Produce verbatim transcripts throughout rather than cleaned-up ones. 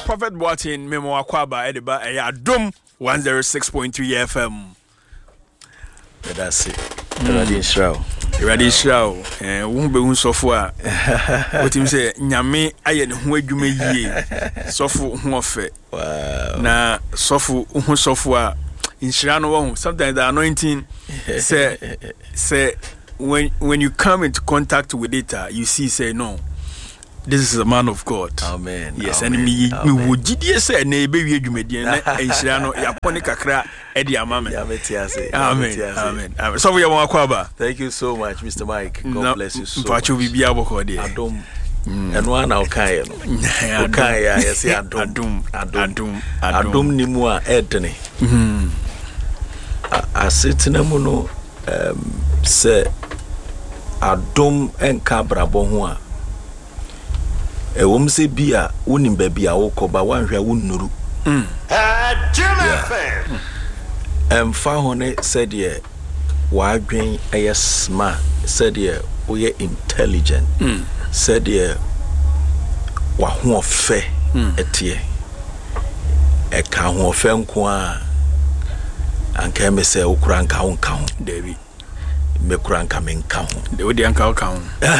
Prophet Boatin Memo Akwaba Ediba Adum one oh six point three F M. That's it. Ready show. Ready show. Eh wo be hu sofo a. Wetim say nyame aye ne ho adwuma yie. Sofo ho ofe. Wow. Na sofo hu sofo a inshira no wo. Sometimes the anointing say say when when you come into contact with it, uh, you see say no. This is a man of God. Amen. Yes, Amen. and me me would gidie say na ebe wie dwumadi na enhyira no yapone kakra e di amame. Ya metiase. Amen. Amen. Amen. So we are Akwaba. Thank you so much, Mister Mike. God no, bless you so much. Mpacho bibia boko de. Adom. Eno ana okan no. Okan ya yes adom. Adom. Adom. Adom ni mu a edene. Mhm. Asetena mu no um se adom enka brabo ho a e wom se bia wonim ba bia wo koba wanhwa wonnuru mm ah Jimmy em fa hone said ye wa adwen eye smart said ye wo ye intelligent mm said ye wa ho ofe etie e ka ho ofe nko a anka me se wo kura nka ho nka ho David me kura nka me nka ho de wo de nka ho ka ho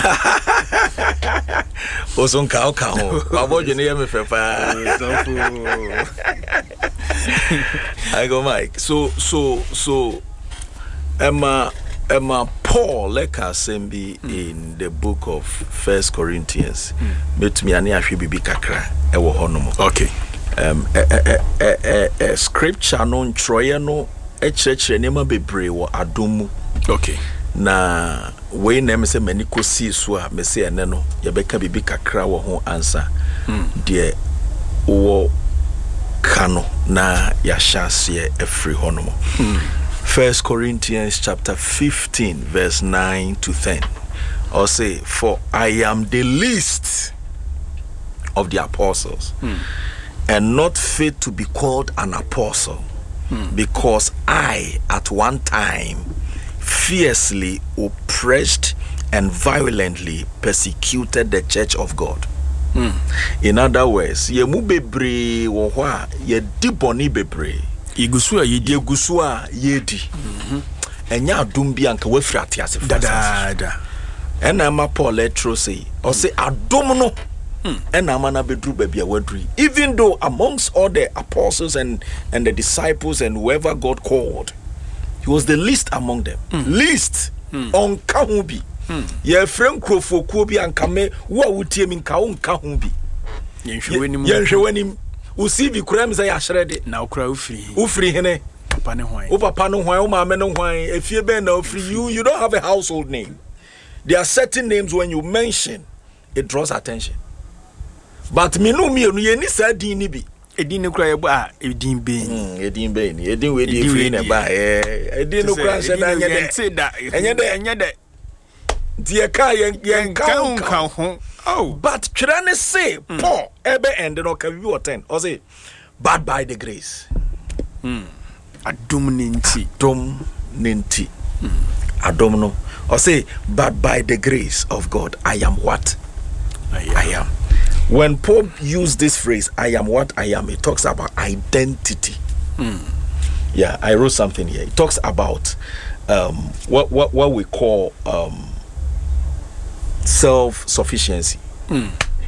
Oson ka ka ho aboje ne yeme fefa I go Mike so so so Emma Emma Paul like assembly mm. in the book of First Corinthians metumi ane ahwe bibi kakra e wo honom okay um eh eh eh eh scripture no ntroye no e kirekire nema bebre wo adomu okay na we na se mani kosi so a me se ene no ye beka bibi kakra wo ho ansa mm. de wo kano na ya shase e free honomo mm. First Corinthians chapter fifteen verse nine to ten or say for I am the least of the apostles mm. and not fit to be called an apostle mm. because I at one time fiercely oppressed and violently persecuted the church of God. Mm. In other words, ye mu bebre wo ho a ye di boni bebre. Igusu a ye di igusu a ye di. Mhm. Enya adom bi anka wafiri atiase fa. Da da. Ena ma Paul letro say, or say adom no. Ena ma na bedru ba bia wadru. Even though amongst all the apostles and and the disciples and whoever God called, he was the least among them. Mm. Least mm. on Kahubi. Mm. Ye friend Krofoku bi ankame wa wutie mi nka on Kahubi. Yenhwenim. Yenhwenim. Usivi kura mza ya shrede. Na ukura ufri. Ufri hene. Papa ne hwan. O papa no hwan, o maame no hwan. Efie ben na ufri you you don't have a household name. There are certain names when you mention it draws attention. But me no me no ye ni sa din ni bi. Edin ne kura ye ba edin be mm edin be ni edin we dey free na ba eh edin no kura se na nya de enya de enya de die ka yen yen ka ho oh but try ne say Paul ebe end no ka bi o ten o say but by the grace mm adom ninti dom ninti adom no o say but by the grace of God I am what I am, I am. When Paul used this phrase, I am what I am, he talks about identity. Mm. Yeah, I wrote something here. He talks about um, what, what, what we call um, self-sufficiency. Mm.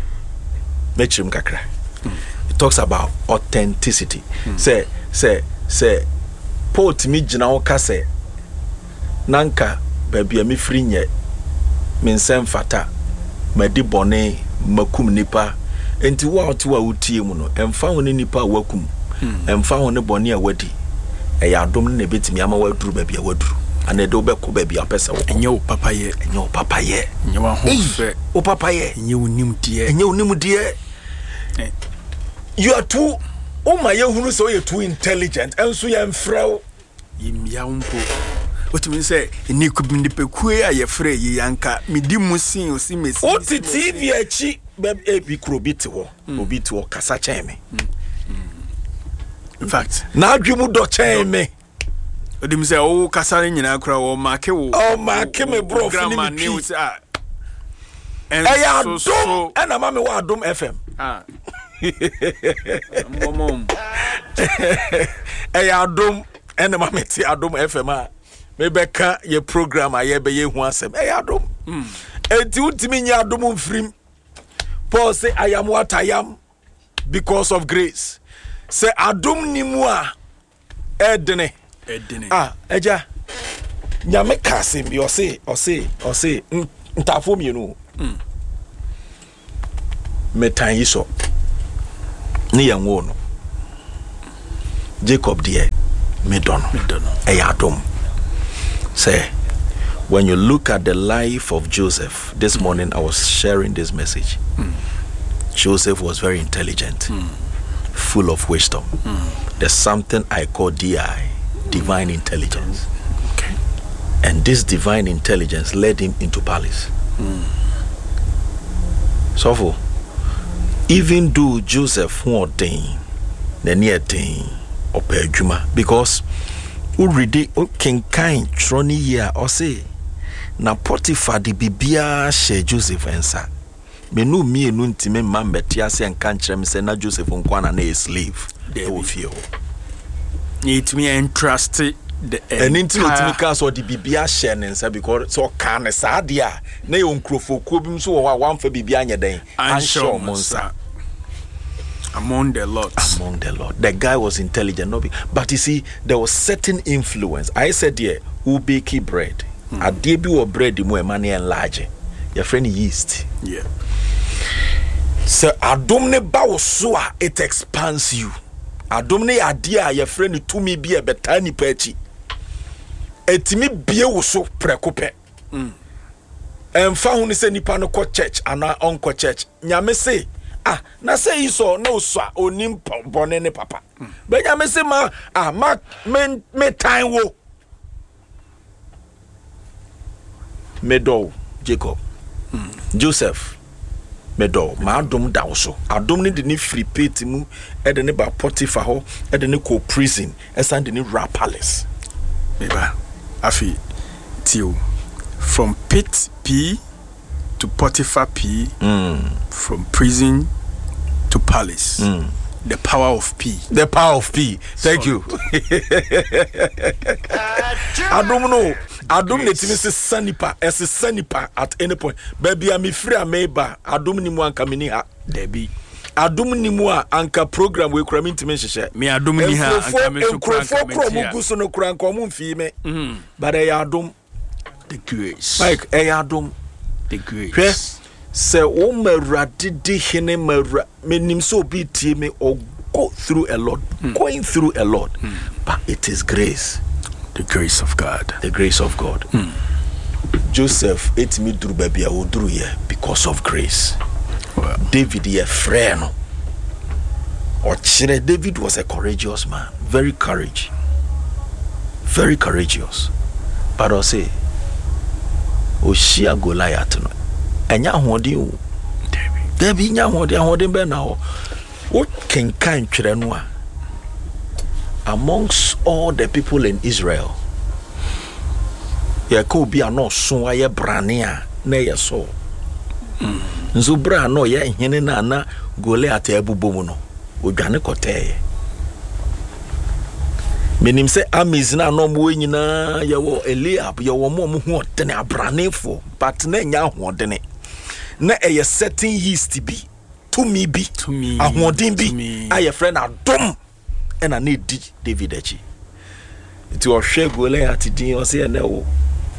He talks about authenticity. Mm. Say, say, say, Paul to me, Jinaoka say, Nanka, baby, me free nye, min sem fata, me di bone, makum nipa enti wa otu wa utie mu no emfa woni nipa wakum emfa woni bone a wadi e ya dom ne betimi ama waduru ba bia waduru ane de obekọ ba bia pese wo enye wo papa ye enye wo papa ye enye wa ho fe wo papa ye enye wonim die enye wonim die you are too o ma ye hunu so you too intelligent enso ye mfrew yimya umpo otumi say ni kubindi pekue aye frɛ yi yanka medi musin osi mesi o ti T V achi e bi krobiti wo obi ti wo kasa chen me in fact na adwemu do chen me odim say o kasa nyina kra wo make wo o make me bro fini me pi ah and so so and na ma me wa Adom F M ah Mom. Hey, Adom, and the Mameti Adom F M A. Maybe can your program I ever you want some. Hey, Adom. And you to me, Adom free. Paul say, I am what I am because of grace. Say, Adom ni moi. Edene. Edene. Ah, Eja. Nyame kasim, you say, or say, or say, ntafo mi no. Metan yiso. Ni yanwo no. Jacob dear, me dono. Me dono. Hey, Adom. Say, when you look at the life of Joseph, this morning I was sharing this message. Mm. Joseph was very intelligent, mm. full of wisdom. Mm. There's something I call D I, divine intelligence. Okay. And this divine intelligence led him into palace. Mm. So, for, even though Joseph won't think, the near thing, or Juma, because who read it, can kind, trony year, or say, na Potiphar di bibia she Joseph ensa. Me no me no ntime man betiase and kan kire me say na Joseph nkwana na a slave. They will feel. Need me entrust the and intime can so di bibia she nensa because so kan sa dia na yo nkrofo ko bim so wa wan fa bibia anya den. Ansho monsa. Among the Lord. Among the Lord. The guy was intelligent, no, but you see, there was certain influence. I said here, who bake bread. A debut of bread, more money and large. Your friend yeast. Yeah. So, Adomne Bawsua, it expands you. Adomne idea, your friend to me be a betani pechi. Etimi be so precope. And found is any panoco church and our uncle church. Nyame say. Ah, na say iso no so onim bonene papa. But ya me say ma ah ma me me time wo. Medo Jacob. Mm. Joseph. Medo ma adom da so. Adom ni de ni free pay mu e de ne ba Potiphar ho e de ne ko prison e san de ne ra palace. Meba afi tio from pit P to Potiphar P, mm. from prison to palace. Mm. The power of P. The power of P. Thank Sorry. you. I don't know. I don't need to miss Sanipa as a Sanipa at any point. Baby, I'm free. I'm able. I don't need more Kamini. Debbie. I don't need more anchor program we cram into mention. Me, I don't need her. But I don't. The grace. Like I don't. The grace. Yes. Say, oh, my radidi hene my meaning so be me or go through a lot, mm. going through a lot, mm. but it is grace. The grace of God. The grace of God. Mm. Joseph, it me drew baby, I will drew here because of grace. Wow. David, ye friend. Or Chile, David was a courageous man, very courage, very courageous. But I say, Oshia Goliath no. Enya hodi o. David. David nya hodi hodi be na ho. O kenkan twere no a. Amongst all the people in Israel. Ya ko bi ano so aye brane a na ye so. Mm. Nzo bra no ye hene na na Goliath abubomu no. Odwane koteye. Menim se amazina no mo nyina ye wo Eliab ye wo mo mo hu odene abranefo but na nya hodene na eye certain yeast bi to me bi to me ahoden bi aye friend adom e na na di David achi ti o hwe Goliath din o se na wo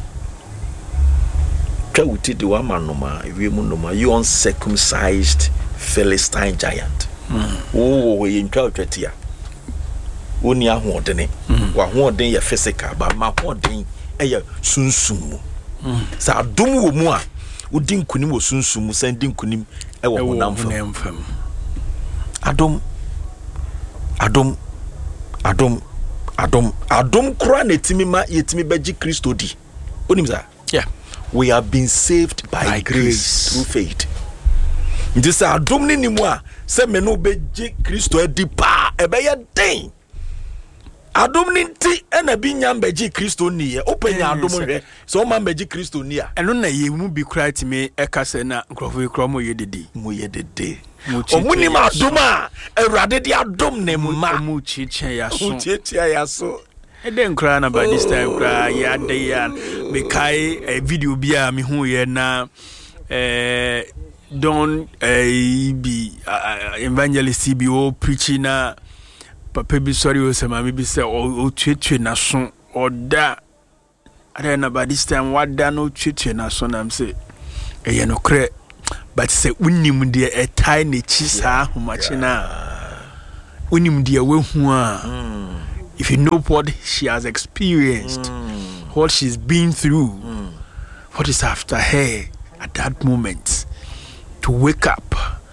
twa wuti di wa manoma ewie mu noma you uncircumcised Philistine giant mm. oh ye ntwa twatia oni ahoden wa hoden ye physical ba ma hoden eye sunsum mu sa adom wo mu a odi nkunim wo sunsum mu san di nkunim e wo honam fam adom adom adom adom adom kura na timi ma yetimi baji Kristo di onim sa yeah we have been saved by, by grace, grace through faith. Ndi sa adom ni nimu a se me no baji Kristo adi pa e be ye den adom ni nti ena bi nya mbeji Kristo ni ye openya adom hwe so ma mbeji Kristo ni a eno na ye mu bi kura ti me eka se na nkrofo kura mo ye dede mo ye dede omuni ma doma awurade de adom ne ma mu chiche ya so chiche ya so e den kra na by this time kra ya de ya me kai a video bia me hu ye na eh don eh be evangelist be o preaching na papa bi sorry o se ma me bi se o twetwe na so oda ada na by this time wada no twetwe na so na am say e ye no kre but say unim de e tie ne chi sa homache na unim de we hu a if you know what she has experienced mm. what she's been through mm. what is after her at that moment to wake up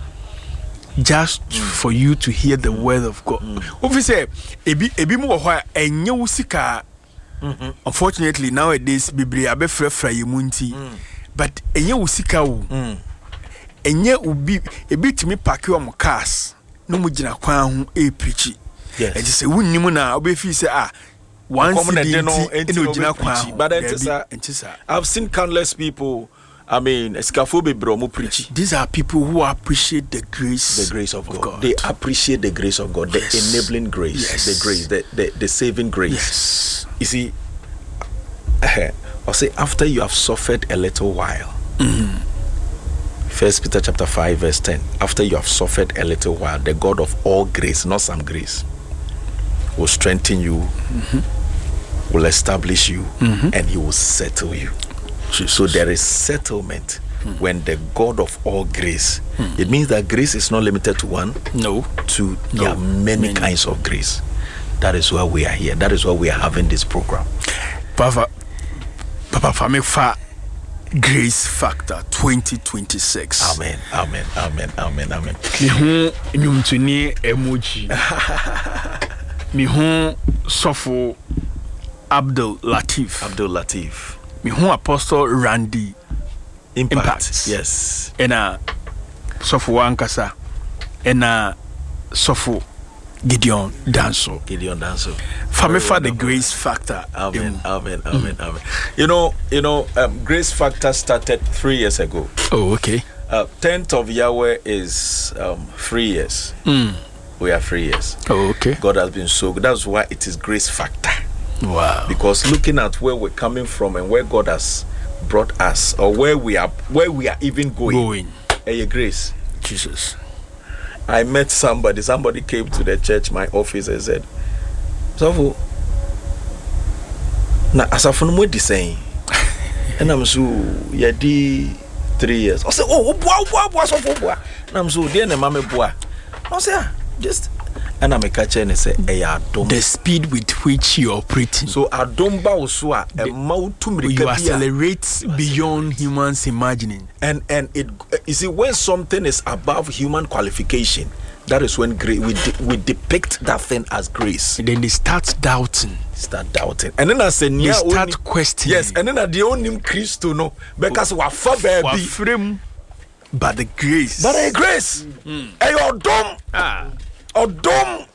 just mm. for you to hear the word of God. Obviously ebi ebi mu ho enye usika unfortunately nowadays bibri abefrefra yemunti but enye usika wo enye ubi ebi timi pack your cars no mu gina kwan ho e preach. Yes. And say wunnimu na obefi say ah one city no gina kwan but I've seen countless people. I mean, preach. These are people who appreciate the grace, the grace of, of God. God. They appreciate the grace of God, the yes. enabling grace, yes. the grace, the, the, the saving grace. Yes. You see, I'll say after you have suffered a little while. Mm-hmm. First Peter chapter five verse ten. After you have suffered a little while, the God of all grace, not some grace, will strengthen you, mm-hmm. will establish you, mm-hmm. and He will settle you. Jesus. So there is settlement mm. when the God of all grace. Mm. It means that grace is not limited to one. No. To no. There are many, many kinds of grace. That is why we are here. That is why we are having this program. Papa, Papa, Famifa Grace Factor twenty twenty-six. Amen. Amen. Amen. Amen. Amen. Mihu nyumtuni emoji. Mihu Sofo Abdul Latif. Abdul Latif. Me who Apostle Randy Impact. Impact. Yes. Ena Sofo Wankasa. Ena Sofo Gideon Danso. Gideon Danso. Famifa the Grace Factor. Amen. Amen. Amen. Amen. You know, you know, um, Grace Factor started three years ago. Oh, okay. Uh, tenth of Yahweh is um, three years. Mm. We are three years. Oh, okay. God has been so good. That's why it is Grace Factor. Wow. Because looking at where we're coming from and where God has brought us, or where we are where we are even going, going. Hey, grace. Jesus. I met somebody, somebody came to the church, my office, and said, so na asafo mo di saying. And I'm so yeah di three years. I said, oh, boa boa boa so for boa. And I'm so dear na mama boa. I say just and I'm a catcher and say, hey, the speed with which you're operating. So, I don't bow so a you accelerate beyond humans imagining. And and it you see, when something is above human qualification, that is when gra- we de- we depict that thing as grace. And then they start doubting. Start doubting. And then I say, they start only, questioning. Yes, and then I the only Christ no because we are far baby. But the grace. But the grace. Mm. Hey, you're dumb. Ah. Odom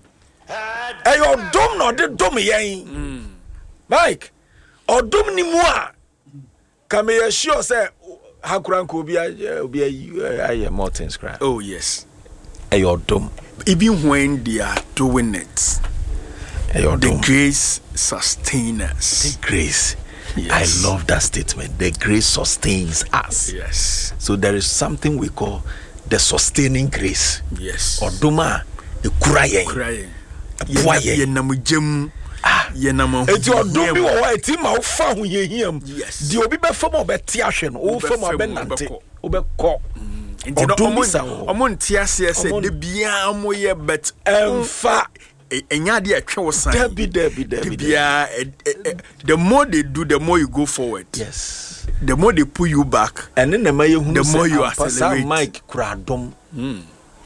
eh odom no de dom yen Mike odom ni mu a kame ye sure say hakura nko obi obi aye Martin's cry. Oh yes. Eh odom even when they are doing it, eh odom the grace sustains us. The grace. Yes. I love that statement. The grace sustains us. Yes. So there is something we call the sustaining grace. Yes. Odoma crying, crying. Ye namujemu. Ah, ye namu. Eti odom bi wo eti ma wo fa ho ye hiam. Yes. Di obi be fam obe ti ahwe no, wo fam obe nante, obe ko. Enti no omo omo nti ase ase de bia omo ye bet emfa enya de atwe wo san. Debi debi debi. Bia the more they do, the more you go forward. Yes. The more they pull you back, and then the more you the more you accelerate. Mike kradom. Mm.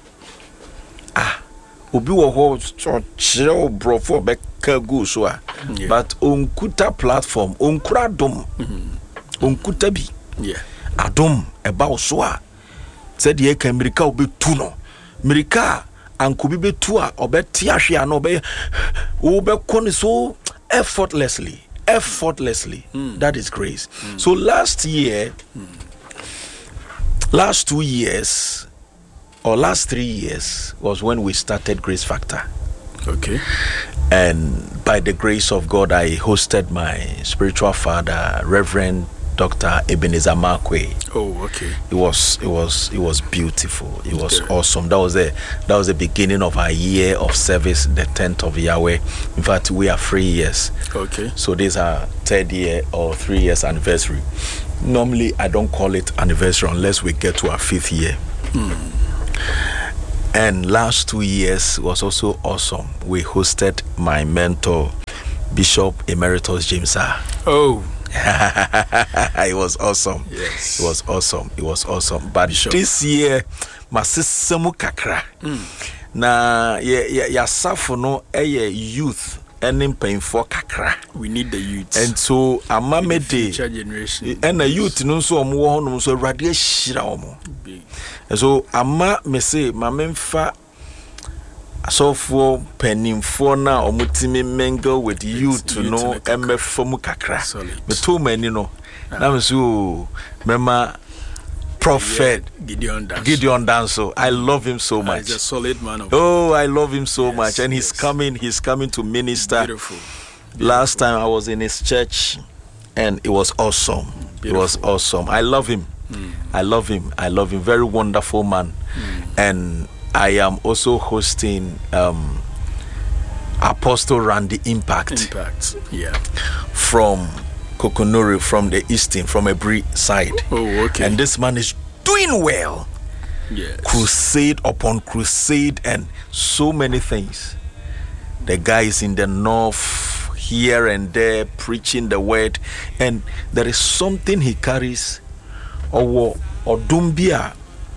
Ah. Obi wo ho chire o brofo be ka go so a but onkuta platform onkura dom onkuta bi yeah adom eba wo so a said ye ka America obetu no America anko bi betu a obeti ahwe a no obe obe kon so effortlessly effortlessly mm. That is grace. Mm. So last year mm. last two years our last three years was when we started Grace Factor. Okay. And by the grace of God, I hosted my spiritual father, Reverend Doctor Ebenezer Markwe. Oh, okay. It was it was it was beautiful. It was Okay. awesome. That was the that was the beginning of our year of service, the tenth of Yahweh. In fact, we are three years. Okay. So this is our third year or three years anniversary. Normally, I don't call it anniversary unless we get to our fifth year. Hmm. And last two years was also awesome. We hosted my mentor, Bishop Emeritus James R. Oh. It was awesome. Yes. It was awesome. It was awesome. But Bishop. this year, masisemu kakra. Na ya ya ya safo no eye youth enim painful kakra. We need the youth. And so amamede future generation. and the youth no so omo ho no so rade hira omo. Big. And so ama me say mamemfa asofo penimfo na omutimi mingle with youth to youth know na kakra. emefo mu kakra. Solid. Me too many no. Na me so mema Prophet Yeah, Gideon Dance. Gideon Danso. I love him so Uh, much. He's a solid man of Oh, I love him so Yes, much. And he's yes. coming, he's coming to minister. Beautiful. Last time I was in his church and it was awesome. It was Beautiful. awesome. I love him. I love him. I love him. Very wonderful man. And I am also hosting um, Apostle Randy Impact Impact. Yeah. from Kokonori, from the Eastern, from Ebri side. Oh, okay. And this man is doing well. yes. Crusade upon crusade and so many things. The guy is in the north, here and there, preaching the word, and there is something he carries. Or or dumbia.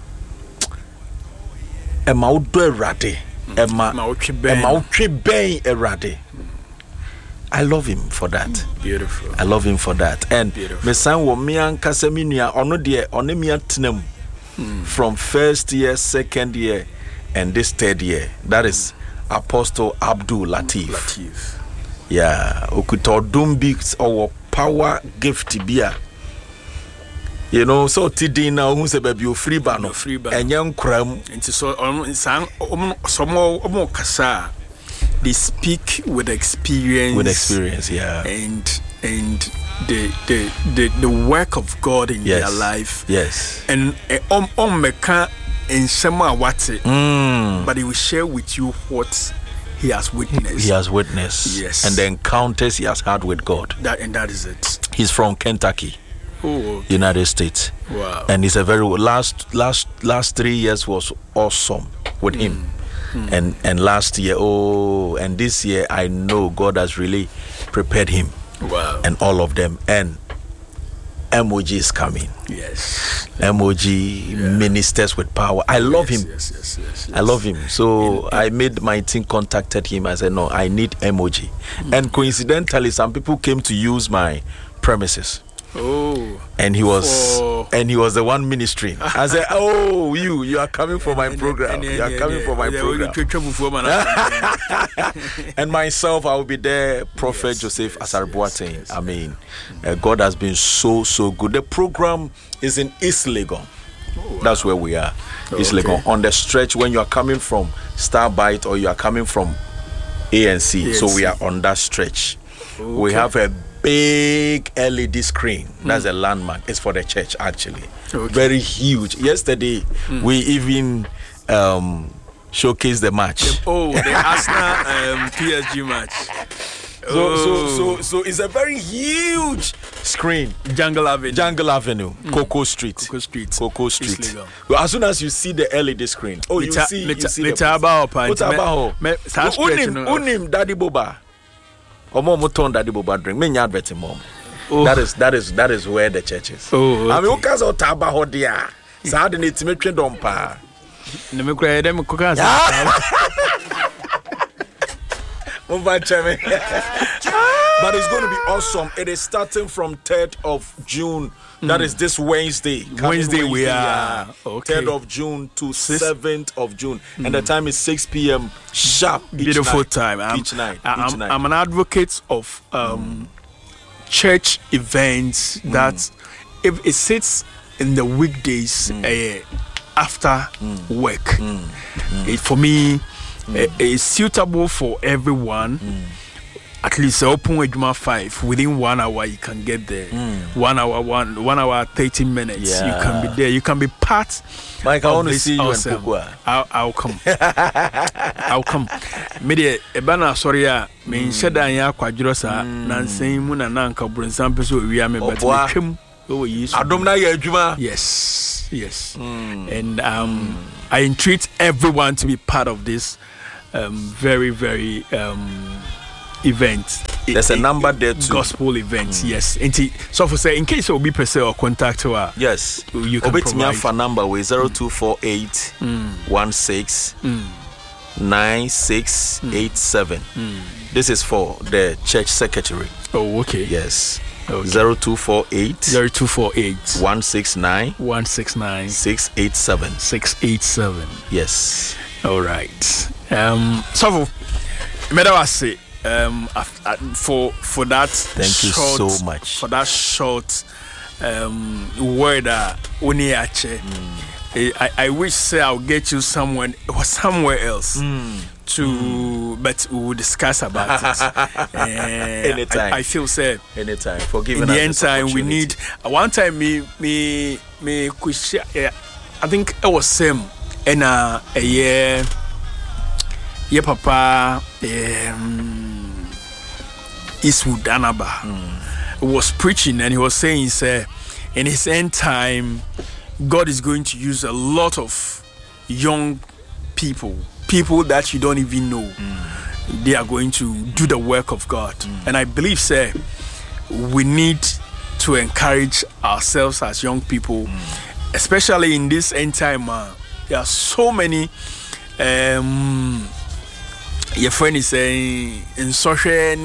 Emma udo erade. Emma Ma otwe ben. Emma utwe ben erade. I love him for that. Beautiful. I love him for that. And Beautiful. me san wo me ankasa me nua ono de ono me atenam from first year, second year, and this third year. That is Apostle Abdul Latif. Latif. Yeah, okuta odum bi or power gift bia. You know, so today now who say baby you free ba no No free ba no. enyan kram. And so um sang um some um kasa they speak with experience. With experience, yeah. And and the the the, the work of God in Yes. their life. Yes. And um um meka in Shema Wate, Mm. but he will share with you what he has witnessed. He has witnessed. Yes. And the encounters he has had with God. That and that is it. He's from Kentucky, Oh, okay. United States. Wow. And it's a very last last last three years was awesome with him. And and last year, oh, and this year I know God has really prepared him Wow. and all of them. And M O G is coming. Yes. M O G ministers with power. I love yes, him. Yes, yes, yes, yes. I love him. So In- I made my team contacted him. I said, no, I need M O G. And coincidentally, some people came to use my premises. Oh. And he was For- and he was the one ministering. I said, oh, you, you are coming for my program. You are coming for my program. And myself, I will be there, Prophet Yes, Joseph yes, Asarbuateng. yes, yes, I mean, uh, God has been so, so good. The program is in East Legon. That's where we are. East okay. Legon. On the stretch when you are coming from Starbite or you are coming from A N C. So we are on that stretch. We Okay. have a big L E D screen. That's a landmark. It's for the church, actually. Okay. Very huge. Yesterday, we even um, showcased the match. Oh, the Arsenal um, P S G match. So, so, Oh. so, so it's a very huge screen. Jungle Avenue. Jungle Avenue, Coco Street. Coco Street. Coco East Street. Legon. Well, as soon as you see the L E D screen, oh, you Meta- see, you meta- see meta the about pa, What's nti me- about? me- saa stretch Unim, no- unim, Daddy Boba. Omo mo ton Daddy Boba drink. Me nya advert mom. Oh. That is that is that is where the church is. Oh, I mean, okay. ukaza otaba ho dia. Saa de ne time twe dom pa. Na me kura dem koka sa. Over cheme. But it's going to be awesome. It is starting from third of June. That is this Wednesday. Coming Wednesday we are- yeah. okay. third of June to Six- seventh of June. And the time is six p.m. sharp. Each Beautiful night. time. I'm, Each night. I- Each I'm, night. I'm an advocate of um, church events that if it sits in the weekdays, eh, after mm. work. Mm. Mm. It, for me, mm. uh, it's suitable for everyone. Mm. At least open Ejuma five within one hour you can get there. Mm. One hour, one one hour, thirty minutes. Yeah. You can be there. You can be part. Mike, I want to see awesome. you in Pukua. I'll, I'll come. I'll come. Media ebana sorry ya me nsheda anya kwadworo sa na nsan mu na na nka brunsan peso wi ame but me twem o yesu. Adom na ya adwuma. Yes. Yes. Mm. And um mm. I entreat everyone to be part of this um very very um event. There's a, a number there too. Gospel event, mm. yes. So for say, in case you will be per se or contact her, yes, you can Obit provide. For number with zero two four eight one six nine six eight seven. This is for the church secretary. Oh, okay. Yes. Okay. Zero two four eight zero two four eight one six nine one six nine six eight seven six eight seven. Yes. All right. Um. So, me da say. Um, for for that thank short, you so much for that short um word uh, mm. I, I wish say I'll get you someone or somewhere else mm. to mm. but we will discuss about it uh, anytime I, I feel say anytime for giving in the us end time we need uh, one time me me me uh, I think it was same in a, a year yeah papa um Eastwood Anaba mm. was preaching and he was saying, say, in his end time, God is going to use a lot of young people, people that you don't even know. Mm. They are going to do the work of God. Mm. And I believe, say, we need to encourage ourselves as young people, mm. especially in this end time. Uh, there are so many. Um, Your friend is saying in social uh,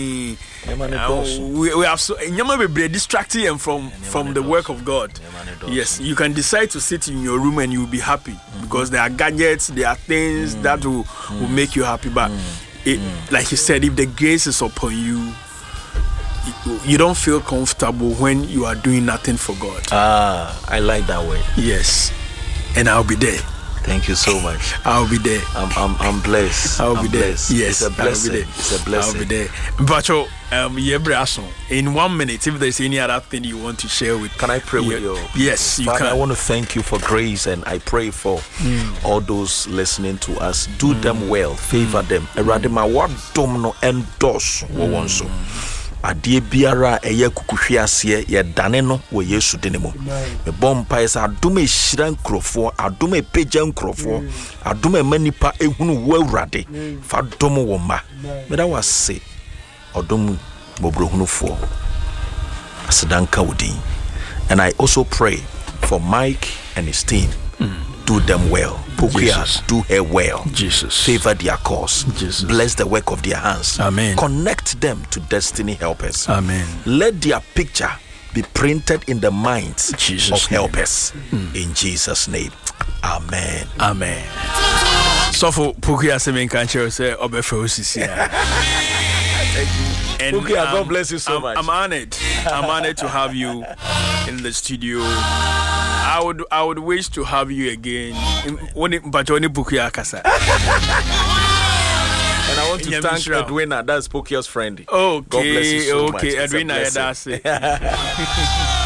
we, we have so be distracting them from from the work of God. Yes, you can decide to sit in your room and you'll be happy mm-hmm. because there are gadgets, there are things mm-hmm. that will, mm-hmm. will make you happy. But mm-hmm. it, like you said, if the grace is upon you, you don't feel comfortable when you are doing nothing for God. Ah, I like that way. Yes, and I'll be there. Thank you so much. I'll be there. I'm I'm I'm blessed. I'll I'm be there. Blessed. Yes, it's a blessing. I'll be there. It's a blessing. I'll be there. But um, in one minute, if there's any other thing you want to share with, can I pray yeah, with you? Yes, you Father, can. I want to thank you for grace, and I pray for mm. all those listening to us. Do mm. them well, favor mm. them. Eradima what domino endorse wo so. Adie biara eye kukuhwe ase ye dane no wo Yesu dene mo me bompa isa adome hira nkrofo adome peja nkrofo adome manipa ehunu wo awurade fa dom wo ma me da wase odom bobrohunufo asedanka wodin. And I also pray for Mike and his team. Mm. Do them well. Pukia, do her well. Jesus. Favor their cause. Jesus. Bless the work of their hands. Amen. Connect them to destiny helpers. Amen. Let their picture be printed in the minds Jesus of helpers. Mm. In Jesus' name. Amen. Amen. So for Pukia Semen Kancher say Obefe Osisi. And Pukia, um, God bless you so I'm, much. I'm honored. I'm honored to have you in the studio. I would I would wish to have you again. When but only Pukia Kasa. And I want to yeah, thank Edwina, that's Pukia's friend. Okay, God bless you so okay, much. Edwina, that's it.